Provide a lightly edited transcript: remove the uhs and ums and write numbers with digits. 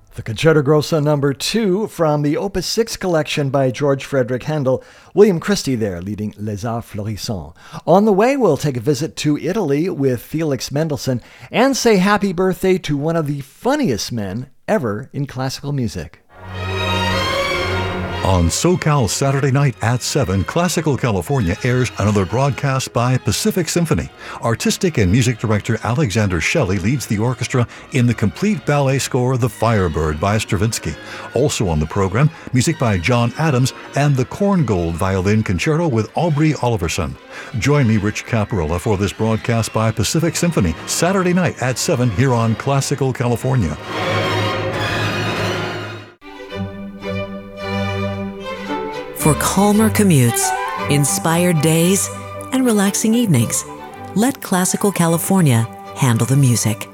The Concerto Grosso number 2 from the Opus 6 collection by George Frederick Handel. William Christie there leading Les Arts Florissants. On the way, we'll take a visit to Italy with Felix Mendelssohn and say happy birthday to one of the funniest men ever in classical music. On SoCal Saturday night at 7, Classical California airs another broadcast by Pacific Symphony. Artistic and music director Alexander Shelley leads the orchestra in the complete ballet score The Firebird by Stravinsky. Also on the program, music by John Adams and the Korngold Violin Concerto with Aubrey Oliverson. Join me, Rich Caparella, for this broadcast by Pacific Symphony, Saturday night at 7 here on Classical California. For calmer commutes, inspired days, and relaxing evenings, let Classical California handle the music.